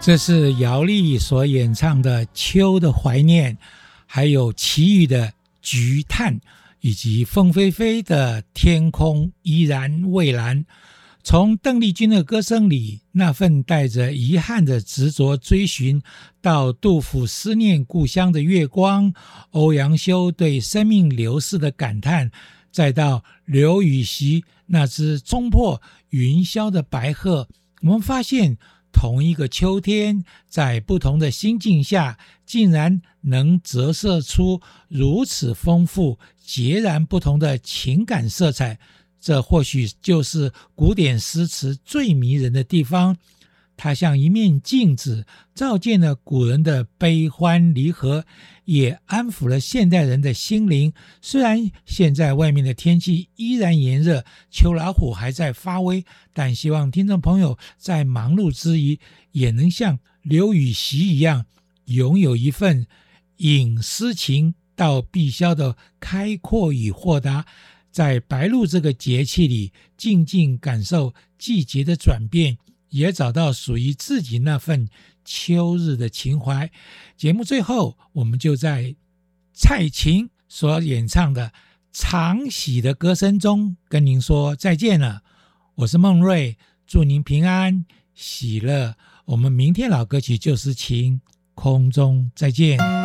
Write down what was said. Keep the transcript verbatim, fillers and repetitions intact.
这是姚丽所演唱的《秋的怀念》，还有齐豫的《菊叹》，以及凤飞飞的《天空依然蔚蓝》。从邓丽君的歌声里那份带着遗憾的执着追寻，到杜甫思念故乡的月光，欧阳修对生命流逝的感叹，再到刘禹锡那只冲破云霄的白鹤，我们发现同一个秋天，在不同的心境下，竟然能折射出如此丰富、截然不同的情感色彩。这或许就是古典诗词最迷人的地方。它像一面镜子，照见了古人的悲欢离合，也安抚了现代人的心灵。虽然现在外面的天气依然炎热，秋老虎还在发威，但希望听众朋友在忙碌之余，也能像刘禹锡一样，拥有一份引诗情到碧霄的开阔与豁达，在白露这个节气里，静静感受季节的转变，也找到属于自己那份秋日的情怀。节目最后，我们就在蔡琴所演唱的《长喜》的歌声中跟您说再见了。我是孟瑞，祝您平安喜乐。我们明天老歌曲旧时情空中再见。